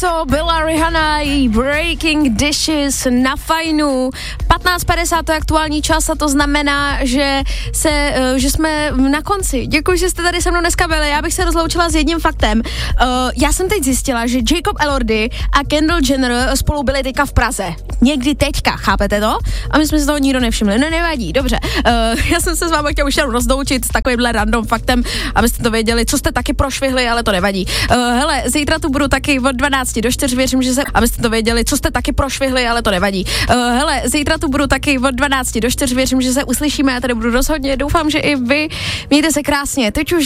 EXO, byla Rihanna, její Breaking Dishes na Fajnu. 15:50 to je aktuální čas a to znamená, že jsme na konci. Děkuji, že jste tady se mnou dneska byli. Já bych se rozloučila s jedním faktem. Já jsem teď zjistila, že Jacob Elordi a Kendall Jenner spolu byli teďka v Praze. Někdy teďka, chápete to? A my jsme si toho nikdo nevšimli. No nevadí, dobře. Já jsem se s vámi chtěla už jenom rozdoučit s takovýmhle random faktem, abyste to věděli, co jste taky prošvihli, ale to nevadí. Hele, zítra tu budu taky od 12 do 4, věřím, že abyste to věděli, co jste taky prošvihli, ale to nevadí. Hele, zítra tu budu taky od 12 do 4, věřím, že se uslyšíme, já tady budu rozhodně, doufám, že i vy. Mějte se krásně, teď už